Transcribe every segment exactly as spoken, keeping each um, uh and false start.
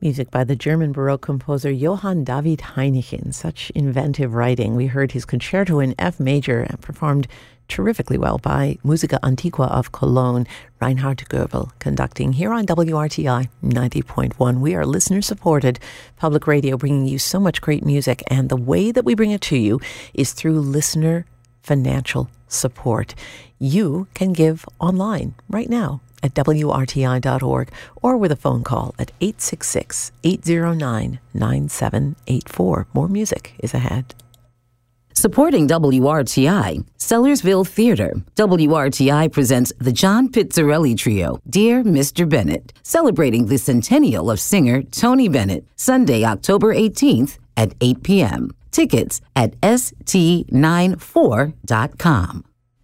Music by the German Baroque composer Johann David Heinichen. Such inventive writing. We heard his concerto in F major, performed terrifically well by Musica Antiqua of Cologne, Reinhard Goebel conducting here on W R T I ninety point one. We are listener-supported public radio, bringing you so much great music, and the way that we bring it to you is through listener financial support. You can give online right now at W R T I dot org or with a phone call at eight six six, eight zero nine, nine seven eight four. More music is ahead. Supporting W R T I, Sellersville Theater. W R T I presents the John Pizzarelli Trio, Dear Mister Bennett, celebrating the centennial of singer Tony Bennett, Sunday, October eighteenth at eight p.m. Tickets at S T ninety-four dot com.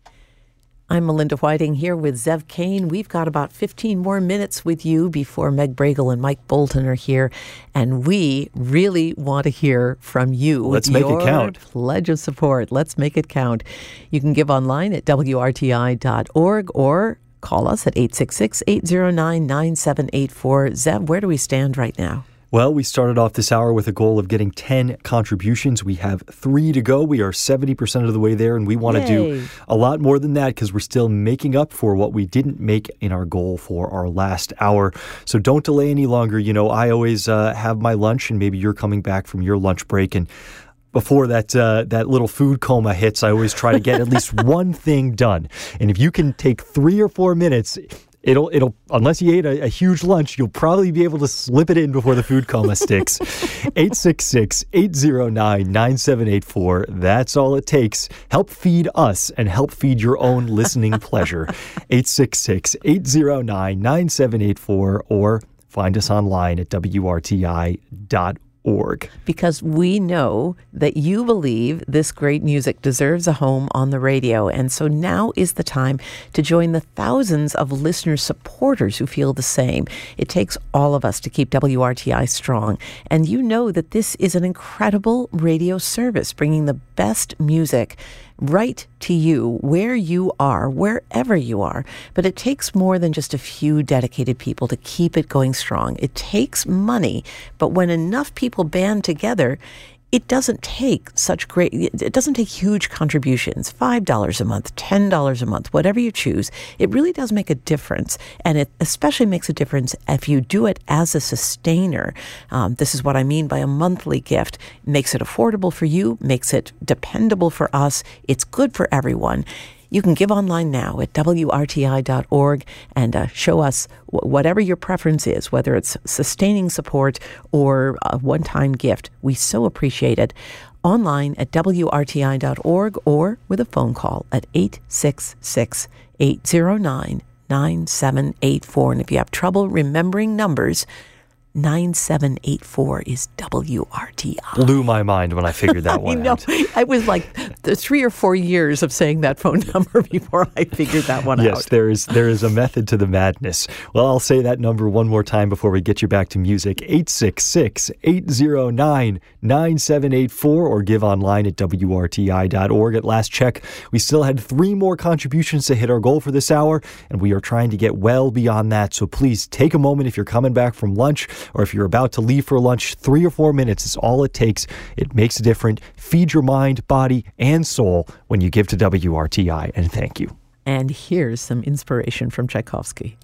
I'm Melinda Whiting here with Zev Kane. We've got about fifteen more minutes with you before Meg Bragel and Mike Bolton are here. And we really want to hear from you. Let's make it count. Pledge of support. Let's make it count. You can give online at W R T I dot org or call us at eight six six, eight zero nine, nine seven eight four. Zev, where do we stand right now? Well, we started off this hour with a goal of getting ten contributions. We have three to go. We are seventy percent of the way there, and we want Yay. to do a lot more than that because we're still making up for what we didn't make in our goal for our last hour. So don't delay any longer. You know, I always uh, have my lunch, and maybe you're coming back from your lunch break, and before that uh, that little food coma hits, I always try to get at least one thing done. And if you can take three or four minutes, It'll, it'll, unless you ate a, a huge lunch, you'll probably be able to slip it in before the food coma sticks. eight six six, eight zero nine, nine seven eight four. That's all it takes. Help feed us and help feed your own listening pleasure. eight six six, eight zero nine, nine seven eight four or find us online at W R T I dot org. Because we know that you believe this great music deserves a home on the radio. And so now is the time to join the thousands of listener supporters who feel the same. It takes all of us to keep W R T I strong. And you know that this is an incredible radio service, bringing the best music right to you, where you are, wherever you are. But it takes more than just a few dedicated people to keep it going strong. It takes money, but when enough people band together, it doesn't take such great, it doesn't take huge contributions, five dollars a month, ten dollars a month, whatever you choose. It really does make a difference. And it especially makes a difference if you do it as a sustainer. Um, this is what I mean by a monthly gift. It makes it affordable for you, makes it dependable for us. It's good for everyone. You can give online now at W R T I dot org and uh, show us w- whatever your preference is, whether it's sustaining support or a one-time gift. We so appreciate it. Online at W R T I dot org or with a phone call at eight six six, eight zero nine, nine seven eight four. And if you have trouble remembering numbers, nine seven eight four is W R T I. Blew my mind when I figured that one I know. out. I was like the three or four years of saying that phone number before I figured that one yes, out. Yes, there is there is a method to the madness. Well, I'll say that number one more time before we get you back to music. eight six six, eight zero nine, nine seven eight four or give online at W R T I dot org. At last check, we still had three more contributions to hit our goal for this hour, and we are trying to get well beyond that. So please take a moment if you're coming back from lunch or if you're about to leave for lunch. Three or four minutes is all it takes. It makes a difference. Feed your mind, body, and soul when you give to W R T I, and thank you. And here's some inspiration from Tchaikovsky.